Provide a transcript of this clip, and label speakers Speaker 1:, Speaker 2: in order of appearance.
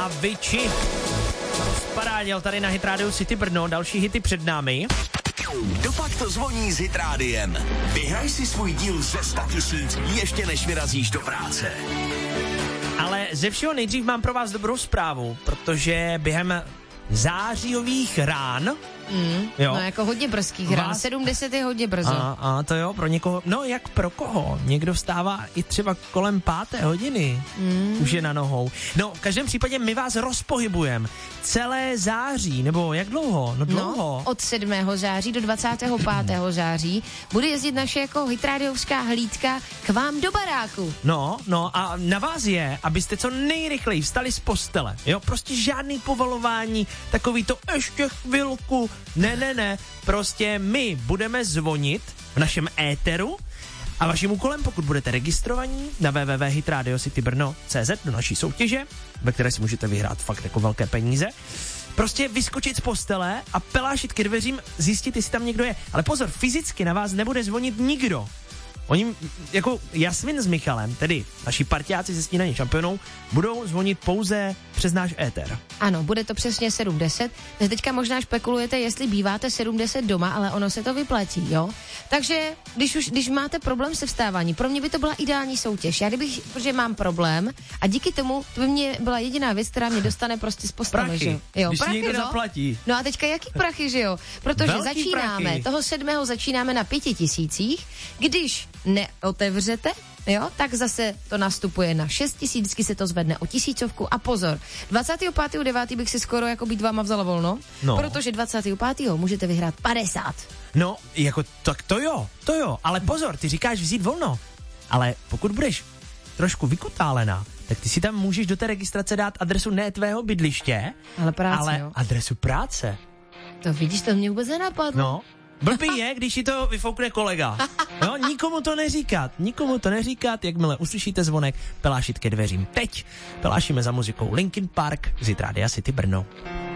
Speaker 1: Avicii. Sparáděl tady na Hit Radio City Brno, další hity před námi.
Speaker 2: Dopak to zvoní s Hit Rádiem. Vyhraj si svůj díl ze 100 000 ještě než vyrazíš do práce.
Speaker 1: Ale ze všeho nejdřív mám pro vás dobrou zprávu, protože během zářijových rán,
Speaker 3: no jako hodně brzkých rán, 70 je hodně brzo.
Speaker 1: A to jo, pro někoho, no jak pro koho, někdo vstává i třeba kolem 5. hodiny, už je na nohou. No, v každém případě my vás rozpohybujeme celé září, nebo jak dlouho? No dlouho.
Speaker 3: No, od 7. září do 25. září bude jezdit naše jako hitrádiovská hlídka k vám do baráku.
Speaker 1: No a na vás je, abyste co nejrychleji vstali z postele, jo, prostě žádný povalování, takový to ještě chvilku, ne, prostě my budeme zvonit v našem éteru a vaším úkolem, pokud budete registrovaní na www.hitradiocitybrno.cz do naší soutěže, ve které si můžete vyhrát fakt jako velké peníze, prostě vyskočit z postele a pelášit ke dveřím, zjistit, jestli tam někdo je. Ale pozor, fyzicky na vás nebude zvonit nikdo. Oni, jako Jasmin s Michalem, tedy naši partiáci ze Snídaně šampionů, budou zvonit pouze přes náš éter.
Speaker 3: Ano, bude to přesně 7:10. Teďka možná špekulujete, jestli býváte 7:10 doma, ale ono se to vyplatí, jo? Takže, když máte problém se vstávání, pro mě by to byla ideální soutěž. Protože mám problém a díky tomu to by mě byla jediná věc, která mě dostane prostě z postele,
Speaker 1: prachy,
Speaker 3: že jo?
Speaker 1: Když
Speaker 3: Prachy,
Speaker 1: někdo zaplatí.
Speaker 3: No a teďka jaký prachy, že jo? Protože
Speaker 1: Velký prachy.
Speaker 3: toho 7. začínáme na 5 000, když neotevřete, jo, tak zase to nastupuje na 6 000, vždycky se to zvedne o 1000 a pozor, 25.9. bych si skoro jako být váma vzala volno, protože 25. můžete vyhrát 50.
Speaker 1: No, jako tak to jo, ale pozor, ty říkáš vzít volno, ale pokud budeš trošku vykutálená, tak ty si tam můžeš do té registrace dát adresu ne tvého bydliště, ale
Speaker 3: jo.
Speaker 1: Adresu práce.
Speaker 3: To vidíš, to mě vůbec nenapadlo.
Speaker 1: No, blbý je, když si to vyfoukne kolega. No, nikomu to neříkat, jakmile uslyšíte zvonek, pelášit ke dveřím. Teď pelášíme za muzikou Linkin Park z Hit Radia City Brno.